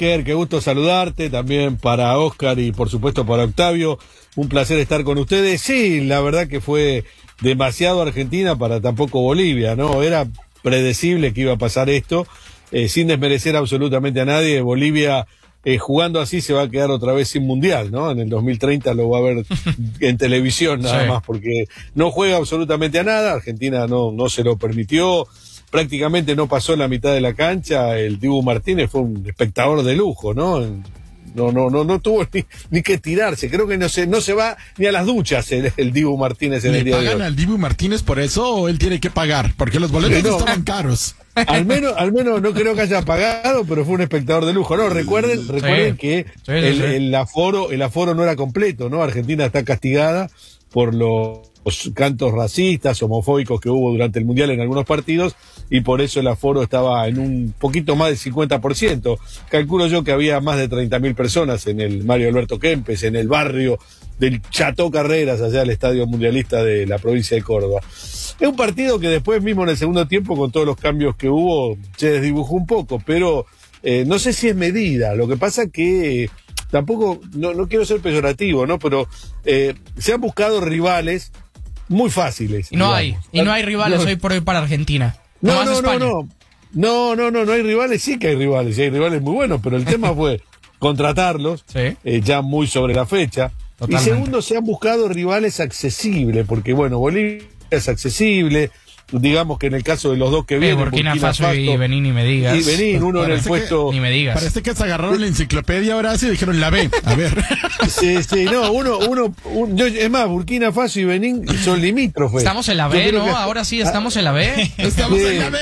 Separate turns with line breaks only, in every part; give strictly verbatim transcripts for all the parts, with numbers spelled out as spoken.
Iker, qué gusto saludarte, también para Oscar y por supuesto para Octavio, un placer estar con ustedes. Sí, la verdad que fue demasiado Argentina para tampoco Bolivia, ¿no? Era predecible que iba a pasar esto, eh, sin desmerecer absolutamente a nadie. Bolivia, eh, jugando así, se va a quedar otra vez sin mundial, ¿no? En el dos mil treinta lo va a ver en televisión nada sí. más, porque no juega absolutamente a nada. Argentina no, no se lo permitió. Prácticamente no pasó la mitad de la cancha. El Dibu Martínez fue un espectador de lujo, ¿no? No, no, no, no tuvo ni, ni que tirarse. Creo que no se, no se va ni a las duchas el, el Dibu Martínez en el día de hoy.
¿Le pagan al Dibu Martínez por eso o él tiene que pagar? Porque los boletos no, estaban caros.
Al menos, al menos no creo que haya pagado, pero fue un espectador de lujo. No, recuerden, recuerden sí, que sí, el, sí. el aforo, el aforo no era completo, ¿no? Argentina está castigada por los los cantos racistas, homofóbicos que hubo durante el Mundial en algunos partidos, y por eso el aforo estaba en un poquito más del cincuenta por ciento. Calculo yo que había más de treinta mil personas en el Mario Alberto Kempes, en el barrio del Chateau Carreras, allá del Estadio Mundialista de la provincia de Córdoba. Es un partido que después mismo en el segundo tiempo, con todos los cambios que hubo, se desdibujó un poco, pero eh, no sé si es medida. Lo que pasa que... Eh, tampoco, no, no quiero ser peyorativo, ¿no? Pero eh, se han buscado rivales muy fáciles.
Y no digamos. hay, y no hay rivales no. hoy por hoy para Argentina.
No, no, no, no, no, no, no, no hay rivales, sí que hay rivales, sí hay rivales muy buenos, pero el tema fue contratarlos, sí. eh, ya muy sobre la fecha. Totalmente. Y segundo, se han buscado rivales accesibles, porque bueno, Bolivia es accesible. Digamos que en el caso de los dos que vienen,
eh, Burkina, Burkina Faso, Faso y Benín, ni me digas.
Y Benín, uno parece en el puesto...
Que, ni me digas.
Parece que se agarraron la enciclopedia ahora sí y dijeron la B. A ver.
Sí, sí, no, uno, uno, un, yo, es más, Burkina Faso y Benín son limítrofes.
Estamos en la B, ¿no? Que... Ahora sí, estamos en la B.
Estamos sí. en la B.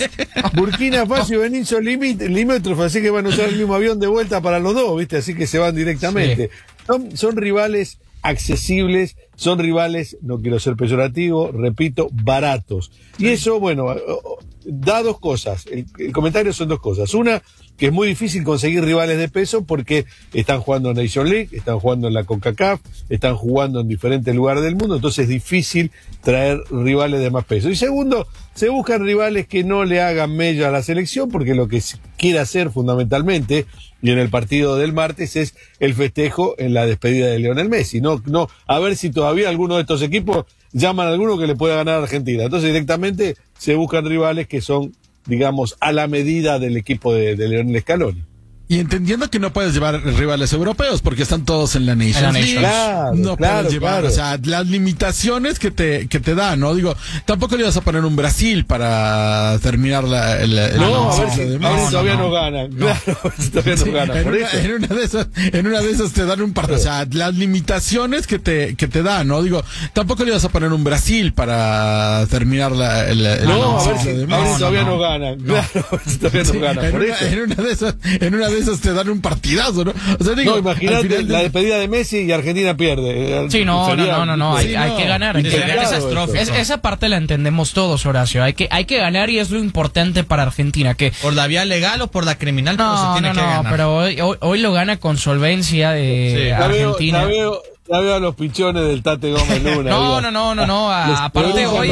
Burkina Faso y Benín son limítrofes, así que van a usar el mismo avión de vuelta para los dos, ¿viste? Así que se van directamente. Sí. Son, son rivales accesibles, son rivales, no quiero ser peyorativo, repito, baratos. Y eso, bueno, da dos cosas. El, el comentario son dos cosas. Una, que es muy difícil conseguir rivales de peso porque están jugando en Nation League, están jugando en la CONCACAF, están jugando en diferentes lugares del mundo, entonces es difícil traer rivales de más peso. Y segundo, se buscan rivales que no le hagan mella a la selección, porque lo que quiere hacer fundamentalmente, y en el partido del martes, es el festejo en la despedida de Lionel Messi. No, no, a ver si todavía alguno de estos equipos llaman a alguno que le pueda ganar a Argentina. Entonces directamente se buscan rivales que son, digamos, a la medida del equipo de, de Lionel Scaloni.
Y entendiendo que no puedes llevar rivales europeos porque están todos en la Nations League.
Claro,
no
claro,
puedes llevar,
claro.
O sea, las limitaciones que te que te dan, ¿no? Digo, tampoco le vas a poner un Brasil para terminar la... El, el
no,
no,
a ver si, a ver si no, todavía no, no ganan. No. Claro, si todavía
sí,
no ganan.
En,
por
una,
eso.
en, una de esas, en una de esas te dan un partido. O sea, las limitaciones que te que te dan, ¿no? Digo, tampoco le vas a poner un Brasil para terminar la... El, el
no, a ver si, a ver si todavía no, no ganan. Claro, si todavía
sí,
no ganan.
En
por
una,
eso.
En una de esas, en una de esas te dan un partido. Partidazo, ¿no? O sea, digo,
no, imagínate de... la despedida de Messi y Argentina pierde.
Sí, no, no, no, no, no, hay,
sí,
hay
no.
que ganar. Hay que ganar esa, es, esa parte la entendemos todos, Horacio. Hay que, hay que ganar y es lo importante para Argentina. Que
¿Por la vía legal o por la criminal?
No,
pero se tiene
no,
que
no,
ganar.
pero hoy, hoy, hoy lo gana con solvencia de
sí.
Argentina.
La veo, la veo, ya veo a los pichones del Tate Gómez Luna.
No, no, no, no, no, a, aparte hoy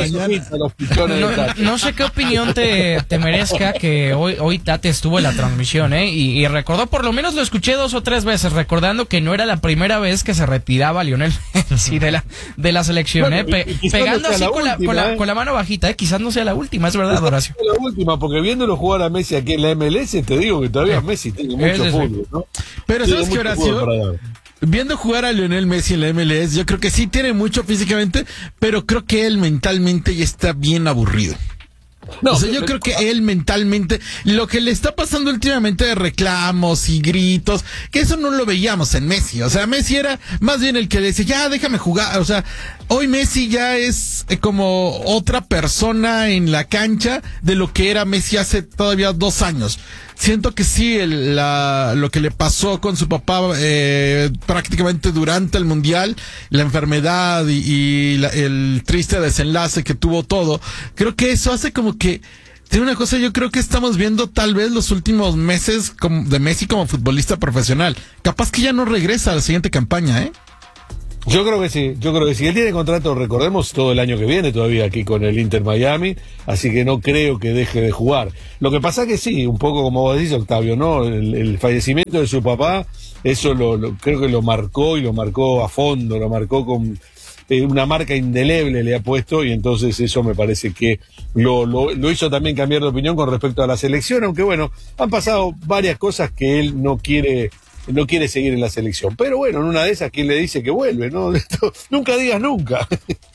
no,
no, no sé qué opinión te, te merezca que hoy, hoy Tate estuvo en la transmisión, ¿eh? Y, y recordó, por lo menos lo escuché dos o tres veces, recordando que no era la primera vez que se retiraba Lionel Messi de la, de la selección,
bueno,
¿eh? Pe, pegando
no
así con,
última,
la, con, la,
¿eh?
con la mano bajita, ¿eh? Quizás no sea la última, es verdad, Horacio.
No sea la última, porque viéndolo jugar a Messi aquí en la M L S, te digo que todavía Messi tiene mucho fútbol, ¿no?
Pero ¿sabes qué, Horacio? Viendo jugar a Lionel Messi en la M L S, yo creo que sí tiene mucho físicamente, pero creo que él mentalmente ya está bien aburrido. No, o sea, yo creo que él mentalmente, lo que le está pasando últimamente de reclamos y gritos, que eso no lo veíamos en Messi. O sea, Messi era más bien el que le decía, ya déjame jugar. O sea, hoy Messi ya es como otra persona en la cancha de lo que era Messi hace todavía dos años. Siento que sí, el, la, lo que le pasó con su papá eh, prácticamente durante el Mundial, la enfermedad y, y la, el triste desenlace que tuvo todo, creo que eso hace como que... Tiene una cosa, yo creo que estamos viendo tal vez los últimos meses como, de Messi como futbolista profesional. Capaz que ya no regresa a la siguiente campaña, ¿eh?
Yo creo que sí, yo creo que sí. Él tiene contrato, recordemos, todo el año que viene todavía aquí con el Inter Miami, así que no creo que deje de jugar. Lo que pasa que sí, un poco como vos decís, Octavio, ¿no? El, el fallecimiento de su papá, eso lo, lo creo que lo marcó y lo marcó a fondo, lo marcó con eh, una marca indeleble le ha puesto, y entonces eso me parece que lo, lo, lo hizo también cambiar de opinión con respecto a la selección, aunque bueno, han pasado varias cosas que él no quiere no quiere seguir en la selección. Pero bueno, en una de esas, ¿quién le dice que vuelve? ¿No? Esto, nunca digas nunca.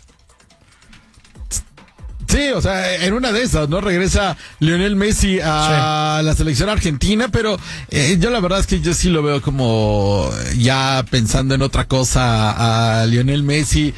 Sí, o sea, en una de esas, ¿no? Regresa Lionel Messi a sí. la selección argentina, pero eh, yo la verdad es que yo sí lo veo como ya pensando en otra cosa a Lionel Messi,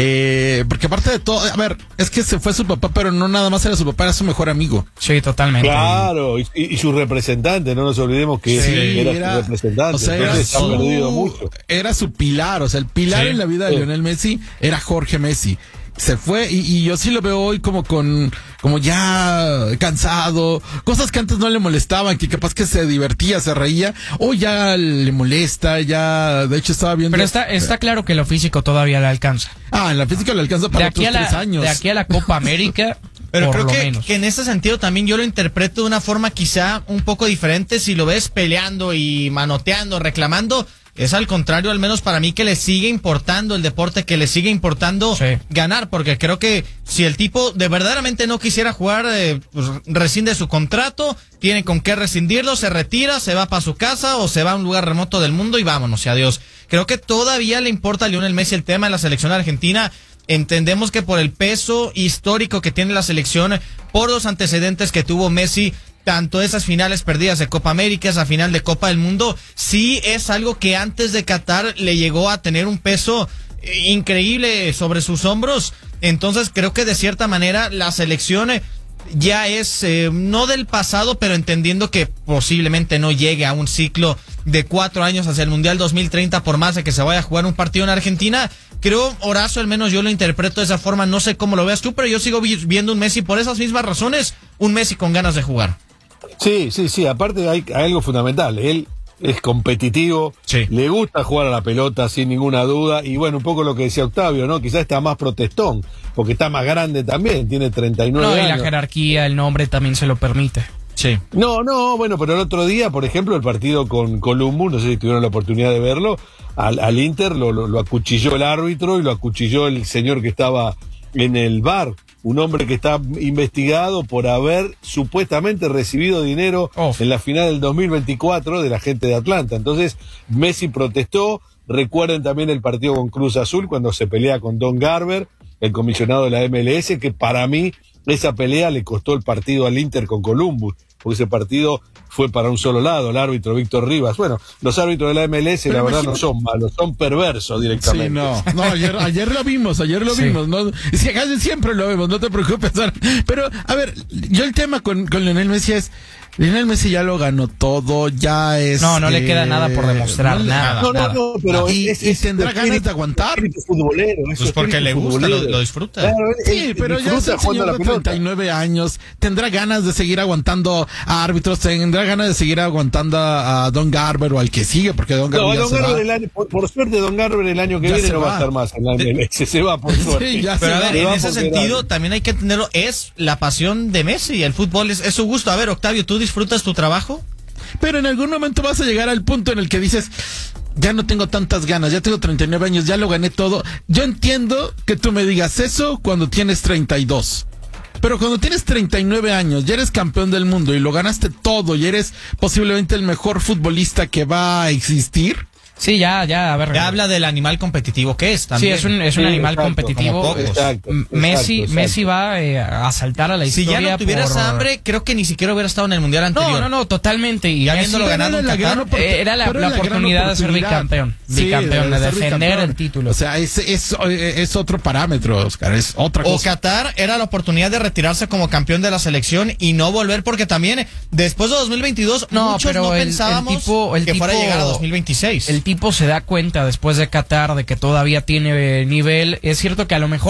eh, porque aparte de todo, a ver, es que se fue su papá, pero no nada más era su papá, era su mejor amigo.
Sí, totalmente.
Claro, y, y su representante, no nos olvidemos que sí, era, era su representante,
o sea, era
entonces
su,
ha perdido mucho.
Era su pilar, o sea, el pilar sí, en la vida de sí. Lionel Messi era Jorge Messi. Se fue y, y yo sí lo veo hoy como con, como ya cansado, cosas que antes no le molestaban, que capaz que se divertía, se reía, hoy ya le molesta, ya, de hecho estaba viendo.
Pero está, está claro que lo físico todavía le alcanza.
Ah, en la física le alcanza para otros tres años.
De aquí a la Copa América.
Pero
por
creo
lo
que,
menos.
que en ese sentido también yo lo interpreto de una forma quizá un poco diferente. Si lo ves peleando y manoteando, reclamando, es al contrario, al menos para mí, que le sigue importando el deporte, que le sigue importando sí. ganar, porque creo que si el tipo de verdaderamente no quisiera jugar, eh, pues rescinde su contrato, tiene con qué rescindirlo, se retira, se va para su casa o se va a un lugar remoto del mundo y vámonos, y adiós. Creo que todavía le importa a Lionel Messi el tema de la selección argentina. Entendemos que por el peso histórico que tiene la selección, por los antecedentes que tuvo Messi, tanto esas finales perdidas de Copa América, esa final de Copa del Mundo, sí es algo que antes de Qatar le llegó a tener un peso increíble sobre sus hombros. Entonces creo que de cierta manera la selección ya es eh, no del pasado, pero entendiendo que posiblemente no llegue a un ciclo de cuatro años hacia el Mundial dos mil treinta, por más de que se vaya a jugar un partido en Argentina. Creo, Horacio, al menos yo lo interpreto de esa forma, no sé cómo lo veas tú, pero yo sigo vi- viendo un Messi por esas mismas razones, un Messi con ganas de jugar.
Sí, sí, sí, aparte hay, hay algo fundamental, él es competitivo,
sí.
le gusta jugar a la pelota sin ninguna duda, y bueno, un poco lo que decía Octavio, ¿no? Quizás está más protestón, porque está más grande también, tiene treinta y nueve
no,
años.
Y la jerarquía, el nombre también se lo permite.
Sí.
No, no, bueno, pero el otro día, por ejemplo, el partido con Columbus, no sé si tuvieron la oportunidad de verlo, al, al Inter lo, lo, lo acuchilló el árbitro y lo acuchilló el señor que estaba en el bar, un hombre que está investigado por haber supuestamente recibido dinero oh. en la final del dos mil veinticuatro de la gente de Atlanta. Entonces, Messi protestó. Recuerden también el partido con Cruz Azul, cuando se pelea con Don Garber, el comisionado de la M L S, que para mí esa pelea le costó el partido al Inter con Columbus, porque ese partido fue para un solo lado, el árbitro Víctor Rivas. Bueno, los árbitros de la M L S, pero la verdad, no son malos, son perversos directamente.
Sí, no, no, ayer, ayer lo vimos, ayer lo sí. vimos, ¿no? Si casi siempre lo vemos, no te preocupes. Pero, a ver, yo el tema con, con Lionel Messi es, Lionel Messi ya lo ganó todo, ya es...
No, no
eh,
le queda nada por demostrar,
no,
nada.
No,
nada.
no, no, pero...
Y,
es,
y
es,
tendrá
es,
ganas de aguantar.
Es futbolero,
pues porque le gusta, lo, lo disfruta. Claro,
sí,
él,
pero ya es el señor de treinta y nueve años, tendrá ganas de seguir aguantando a árbitros, tendrá ganas de seguir aguantando a, a Don Garber o al que sigue, porque Don Garber
no,
ya
Don
se
Garber
va.
El año, por, por suerte Don Garber el año que
ya
viene no
va.
va a estar más en la M L S, se va por suerte.
Sí, ya
pero
se
a ver,
va.
en ese sentido
era...
también hay que entenderlo, es la pasión de Messi, el fútbol es, es su gusto. A ver, Octavio, ¿tú disfrutas tu trabajo?
Pero en algún momento vas a llegar al punto en el que dices, ya no tengo tantas ganas, ya tengo treinta y nueve años, ya lo gané todo. Yo entiendo que tú me digas eso cuando tienes treinta y dos. Pero cuando tienes treinta y nueve años, ya eres campeón del mundo y lo ganaste todo y eres posiblemente el mejor futbolista que va a existir.
Sí, ya, ya, a ver.
Ya habla del animal competitivo que es también.
Sí, es un, es un
sí,
animal
exacto,
competitivo.
Exacto,
Messi,
exacto,
Messi
exacto.
va eh, a saltar a la
si
historia.
ya no tuvieras
por...
hambre, creo que ni siquiera hubiera estado en el Mundial anterior.
No, no, no, totalmente. Y
ya
Messi,
viéndolo ganando en Qatar,
opor- era la, la, la oportunidad de ser bicampeón.
Sí,
Bicampeón, de,
de ser
defender
bicampeón.
el título.
O sea, es, es, es otro parámetro, Oscar, es otra
O
cosa.
Qatar era la oportunidad de retirarse como campeón de la selección y no volver, porque también después de dos mil veintidós
No,
muchos
pero
no
el- el
pensábamos
tipo- el
que fuera a
tipo-
llegar a dos mil veintiséis.
El tipo se da cuenta después de Qatar de que todavía tiene nivel. Es cierto que a lo mejor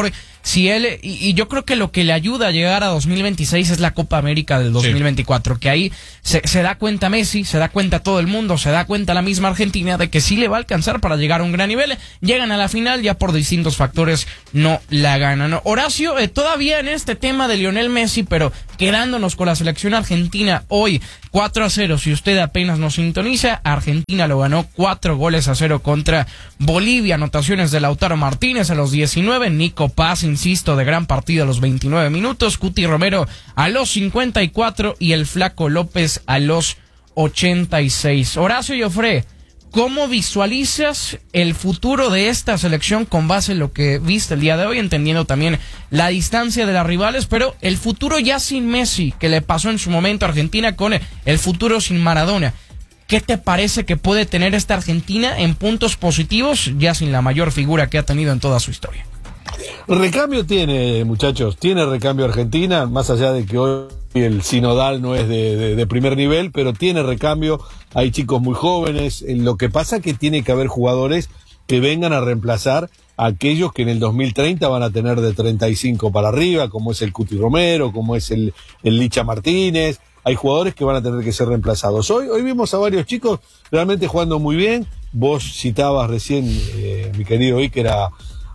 si él, y, y yo creo que lo que le ayuda a llegar a dos mil veintiséis es la Copa América del dos mil veinticuatro, sí. Que ahí se, se da cuenta Messi, se da cuenta todo el mundo, se da cuenta la misma Argentina de que sí le va a alcanzar para llegar a un gran nivel. Llegan a la final, ya por distintos factores no la ganan. Horacio, eh, todavía en este tema de Lionel Messi, pero quedándonos con la selección argentina hoy, cuatro a cero, si usted apenas nos sintoniza, Argentina lo ganó cuatro goles a cero contra Bolivia, anotaciones de Lautaro Martínez a los diecinueve, Nico Paz, insisto, de gran partido a los veintinueve minutos, Cuti Romero a los cincuenta y cuatro y el Flaco López a los ochenta y seis. Horacio Joffre, ¿cómo visualizas el futuro de esta selección con base en lo que viste el día de hoy, entendiendo también la distancia de las rivales, pero el futuro ya sin Messi, que le pasó en su momento a Argentina, con el futuro sin Maradona? ¿Qué te parece que puede tener esta Argentina en puntos positivos, ya sin la mayor figura que ha tenido en toda su historia?
Recambio tiene, muchachos, tiene recambio Argentina, más allá de que hoy el sinodal no es de, de, de primer nivel, pero tiene recambio, hay chicos muy jóvenes, lo que pasa es que tiene que haber jugadores que vengan a reemplazar a aquellos que en el dos mil treinta van a tener de treinta y cinco para arriba, como es el Cuti Romero, como es el, el Licha Martínez. Hay jugadores que van a tener que ser reemplazados. Hoy, hoy vimos a varios chicos realmente jugando muy bien. Vos citabas recién, eh, mi querido Iker, a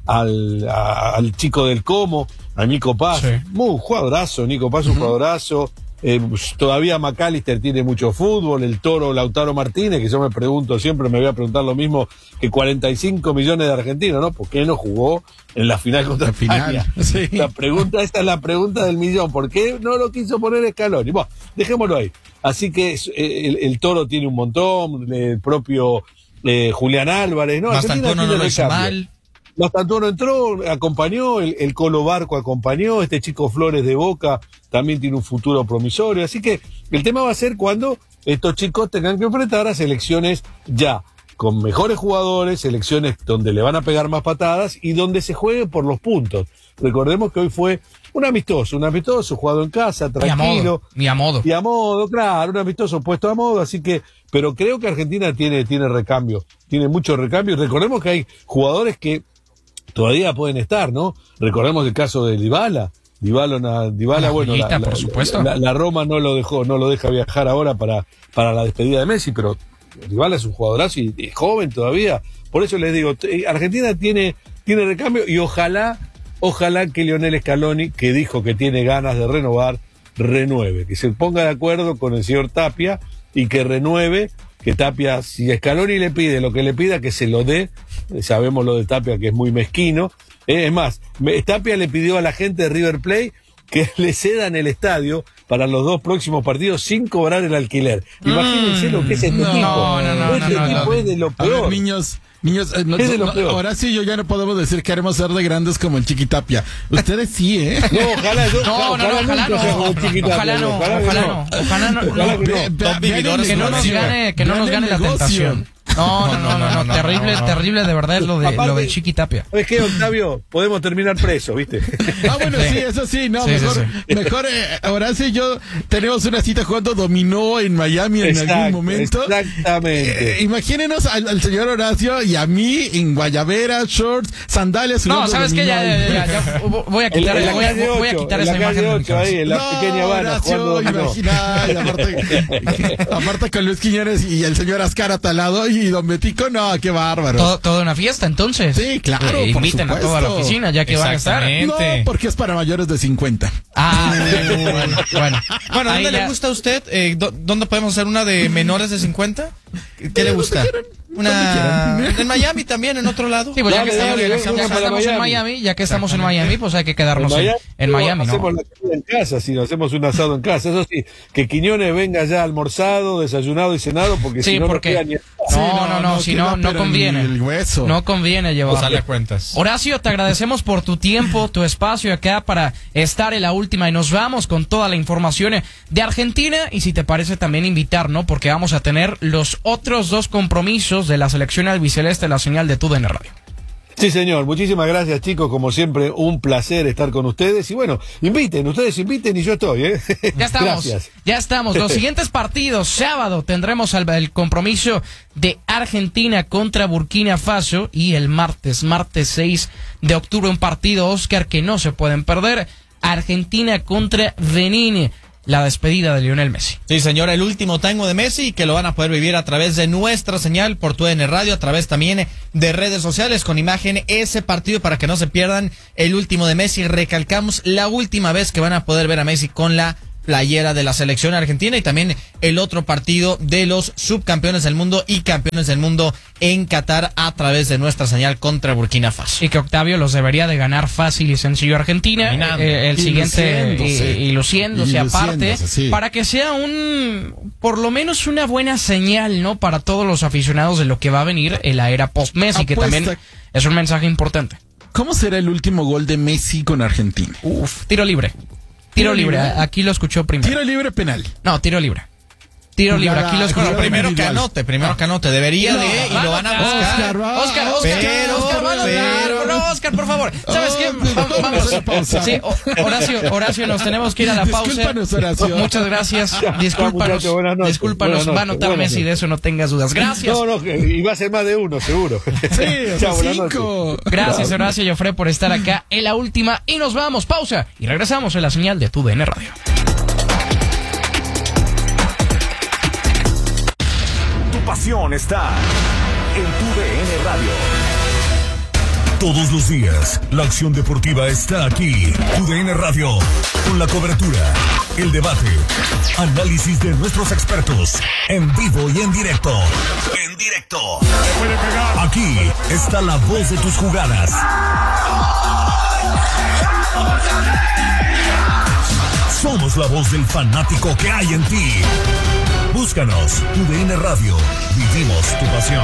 Al, a, al chico del Como, a Nico Paz, sí. Muy jugadorazo, Nico Paz, uh-huh. Un jugadorazo. Eh, todavía McAllister tiene mucho fútbol, el Toro Lautaro Martínez, que yo me pregunto, siempre me voy a preguntar lo mismo que cuarenta y cinco millones de argentinos, ¿no? ¿Por qué no jugó en la final contra la España? Final, sí. La pregunta, esta es la pregunta del millón, ¿por qué no lo quiso poner Scaloni? Bueno, dejémoslo ahí. Así que eh, el, el Toro tiene un montón, el propio eh, Julián Álvarez, ¿no?
Bastante no lo hizo mal.
Bastantuono entró, acompañó, el, el Colo Barco acompañó, este chico Flores de Boca también tiene un futuro promisorio, así que el tema va a ser cuando estos chicos tengan que enfrentar a selecciones ya con mejores jugadores, selecciones donde le van a pegar más patadas y donde se juegue por los puntos. Recordemos que hoy fue un amistoso, un amistoso jugado en casa, tranquilo.
Y a modo.
Y a modo, claro, un amistoso puesto a modo, así que, pero creo que Argentina tiene, tiene recambio, tiene mucho recambio. Recordemos que hay jugadores que todavía pueden estar, ¿no? Recordemos el caso de Dybala. Dybala, Dybala
la
bueno,
joyita,
la,
por
la,
supuesto.
La, la Roma no lo dejó, no lo deja viajar ahora para, para la despedida de Messi, pero Dybala es un jugadorazo y es joven todavía. Por eso les digo, Argentina tiene, tiene recambio y ojalá, ojalá que Lionel Scaloni, que dijo que tiene ganas de renovar, renueve, que se ponga de acuerdo con el señor Tapia y que renueve, que Tapia, si Scaloni le pide lo que le pida, que se lo dé. Sabemos lo de Tapia, que es muy mezquino. Eh, es más, Tapia le pidió a la gente de River Plate que le cedan el estadio para los dos próximos partidos sin cobrar el alquiler. Imagínense mm, lo que es este
no,
tipo.
No, no, no.
Este
no,
tipo
no,
es de lo peor.
A ver, niños... Niños, eh, no,
es de lo
no,
peor.
Ahora sí yo ya no podemos decir que queremos ser de grandes como el Chiquitapia. Ustedes sí, ¿eh?
No, ojalá no.
No, no, ojalá no. Ojalá no, ojalá no. Ojalá no. Que no nos gane, que no nos gane la tentación. No, no, no, no, no, terrible, terrible de verdad es lo de
Aparte,
lo del Chiquitapia.
¿Sabes qué, Octavio? Podemos terminar preso, ¿viste?
Ah, bueno, sí, eso sí, no,
Sí,
mejor,
sí, sí.
mejor, eh, ahora sí yo tenemos una cita jugando dominó en Miami en
Exacto,
algún momento.
Exactamente.
Eh, imagínenos al, al señor Horacio y a mí en guayabera, shorts, sandalias.
No,
jugando
¿sabes qué?
dominó.
Ya, ya, ya, ya, voy a quitar,
En la
voy a,
calle
voy a
ocho,
quitar
en
esa
la calle
imagen de mi
ocho, ahí,
cabeza.
en la
No,
pequeña Habana,
Horacio,
jugando dominó.
imagina, y aparte, aparte con Luis Quiñones y el señor Azcárate al lado y Don Betico, no, qué bárbaro.
Todo, toda una fiesta, entonces.
Sí, claro,
Eh,
por
inviten a toda la
supuesto.
oficina, ya que van a estar.
No, porque es para mayores de cincuenta.
Ah, bueno, bueno.
Bueno,
Ahí
¿dónde
ya-
le gusta a usted? Eh, do- ¿Dónde podemos hacer una de menores de cincuenta? ¿Qué le gusta? Una en Miami también, en otro lado.
Sí, pues ya que
Dale,
estamos,
dale,
ya
venga
que
para
estamos en
Miami.
Miami, ya que estamos en Miami, pues hay que quedarnos en, en Miami, ¿no?
Hacemos la comida en casa, si no hacemos un asado en casa. Eso sí, que Quiñones venga ya almorzado, desayunado y cenado, porque
Sí,
si no,
porque-
no queda ni...
No, no, no, si no,
queda,
no
pero
conviene.
ni el hueso.
No conviene
O
llevar.
sale a cuentas.
Horacio, te agradecemos por tu tiempo, tu espacio acá para estar en la última y nos vamos con toda la información de Argentina y si te parece también invitar, ¿no? Porque vamos a tener los otros dos compromisos de la selección albiceleste en la señal de T U D N Radio.
Sí, señor. Muchísimas gracias, chicos. Como siempre, un placer estar con ustedes. Y bueno, inviten, ustedes inviten y yo estoy, ¿eh?
Ya estamos.
Gracias.
Ya estamos. Los siguientes partidos, sábado tendremos el, el compromiso de Argentina contra Burkina Faso y el martes, martes seis de octubre, un partido, Oscar, que no se pueden perder. Argentina contra Benín. La despedida de Lionel Messi.
Sí, señor, el último tango de Messi, que lo van a poder vivir a través de nuestra señal por T U D N Radio, a través también de redes sociales, con imagen ese partido para que no se pierdan el último de Messi. Recalcamos la última vez que van a poder ver a Messi con la playera de la selección argentina, y también el otro partido de los subcampeones del mundo y campeones del mundo en Qatar a través de nuestra señal contra Burkina Faso.
Y que Octavio los debería de ganar fácil y sencillo Argentina, eh, el
y
siguiente
luciéndose.
y, y luciéndose
Y
aparte,
luciéndose, sí.
para que sea un, por lo menos una buena señal, ¿no? Para todos los aficionados de lo que va a venir en la era post-Messi, que
Apuesta.
también es un mensaje importante.
¿Cómo será el último gol de Messi con Argentina?
Uf, tiro libre. Tiro,
Tiro
libre.
libre.
Aquí lo escuchó primero.
Tiro libre, penal.
No, tiro libre. Tiro libre. Aquí lo escuchó
Jugada
primero.
Primero que
individual.
anote, primero que anote, debería
No,
de, y
va
lo
a
van a
anotar.
buscar.
Oscar, va.
Oscar, Oscar,
Pero,
Oscar, va a anotar.
pero-
No, Oscar, por favor. ¿Sabes qué?
Oh,
Va- Vamos.
pausa.
Sí, O- Horacio, Horacio, nos tenemos que ir a la pausa.
Discúlpanos, Horacio.
Muchas gracias.
Ya,
Discúlpanos.
muchachos, buenas noches.
Discúlpanos.
Buenas
Va a
noches,
anotar
buenas
Messi, de eso no tengas dudas. Gracias.
No, no, que- y va a ser más de uno, seguro.
Sí, o sea,
Chao, buenas
cinco.
noches.
Gracias, Horacio y Ofre, por estar acá en la última. Y nos vamos. Pausa. Y regresamos en la señal de T U D N Radio.
Tu pasión está en Tu D N Radio. Todos los días, la acción deportiva está aquí. Tu D N Radio, con la cobertura, el debate, análisis de nuestros expertos, en vivo y en directo. En directo. Aquí está la voz de tus jugadas. Somos la voz del fanático que hay en ti. Búscanos, Tu D N Radio. Vivimos tu pasión.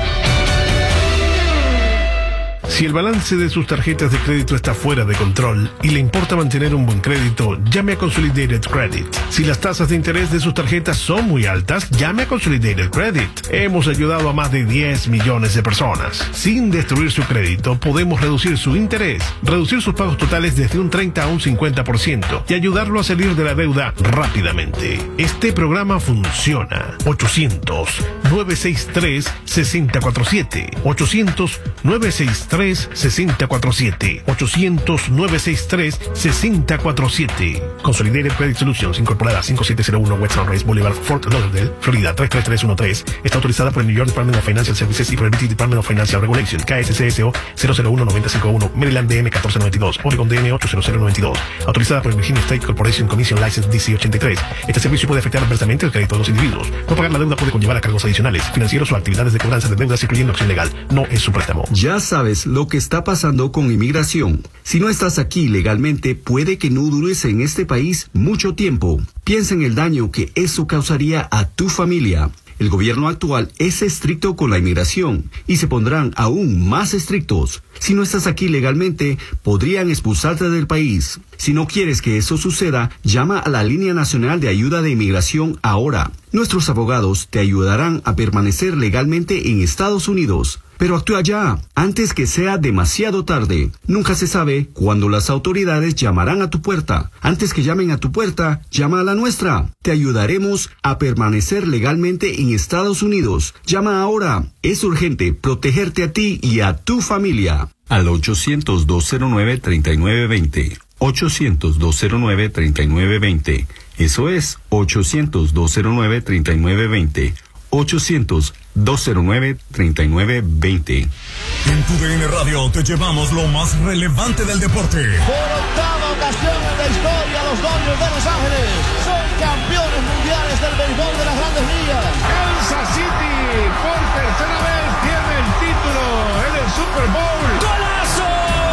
Si el balance de sus tarjetas de crédito está fuera de control y le importa mantener un buen crédito, llame a Consolidated Credit. Si las tasas de interés de sus tarjetas son muy altas, llame a Consolidated Credit. Hemos ayudado a más de diez millones de personas. Sin destruir su crédito, podemos reducir su interés, reducir sus pagos totales desde un treinta a un cincuenta por ciento y ayudarlo a salir de la deuda rápidamente. Este programa funciona. ochocientos, nueve seis tres, seis cero cuatro siete. ochocientos, nueve seis tres, seis cero cuatro siete. ochocientos, nueve seis tres, seis cero cuatro siete. Consolidated Credit Solutions, incorporada cinco siete cero uno West Sunrise Boulevard, Fort Lauderdale, Florida tres tres tres uno tres. Está autorizada por el New York Department of Financial Services y por el British Department of Financial Regulation. K S C S O cero cero uno nueve cinco uno. Maryland D M catorce noventa y dos. Oregon D M ocho cero cero noventa y dos. Autorizada por el Virginia State Corporation Commission License D C ochenta y tres. Este servicio puede afectar adversamente el crédito de los individuos. No pagar la deuda puede conllevar a cargos adicionales, financieros o actividades de cobranza de deudas, incluyendo acción legal. No es su préstamo.
Ya sabes lo que está pasando con inmigración. Si no estás aquí legalmente, puede que no dures en este país mucho tiempo. Piensa en el daño que eso causaría a tu familia. El gobierno actual es estricto con la inmigración y se pondrán aún más estrictos. Si no estás aquí legalmente, podrían expulsarte del país. Si no quieres que eso suceda, llama a la Línea Nacional de Ayuda de Inmigración ahora. Nuestros abogados te ayudarán a permanecer legalmente en Estados Unidos. Pero actúa ya, antes que sea demasiado tarde. Nunca se sabe cuándo las autoridades llamarán a tu puerta. Antes que llamen a tu puerta, llama a la nuestra. Te ayudaremos a permanecer legalmente en Estados Unidos. Llama ahora. Es urgente protegerte a ti y a tu familia. Al ochocientos, dos cero nueve, treinta y nueve veinte. ochocientos, dos cero nueve, treinta y nueve veinte. Eso es ochocientos, dos cero nueve, treinta y nueve veinte. ochocientos, dos cero nueve, treinta y nueve veinte.
En Tu D N Radio te llevamos lo más relevante del deporte.
Por octava ocasión en la historia, los Dodgers de Los Ángeles son campeones mundiales del béisbol de las Grandes Ligas.
Kansas City por tercera vez tiene el título en el Super Bowl.
¡Golazo!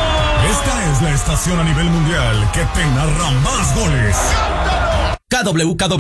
Esta es la estación a nivel mundial que te narra más goles.
¡Cántalo!
K W K W